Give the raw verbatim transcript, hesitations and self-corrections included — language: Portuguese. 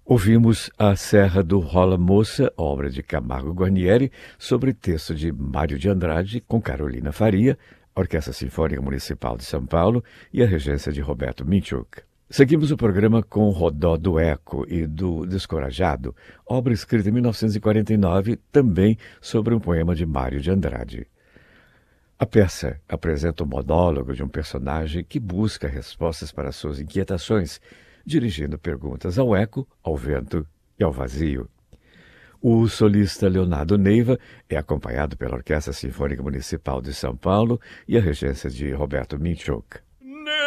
Ouvimos A Serra do Rola Moça, obra de Camargo Guarnieri, sobre texto de Mário de Andrade, com Carolina Faria, Orquestra Sinfônica Municipal de São Paulo e a regência de Roberto Minchuk. Seguimos o programa com Rodó do Eco e do Descorajado, obra escrita em mil novecentos e quarenta e nove, também sobre um poema de Mário de Andrade. A peça apresenta o monólogo de um personagem que busca respostas para suas inquietações, dirigindo perguntas ao eco, ao vento e ao vazio. O solista Leonardo Neiva é acompanhado pela Orquestra Sinfônica Municipal de São Paulo e a regência de Roberto Minchuk.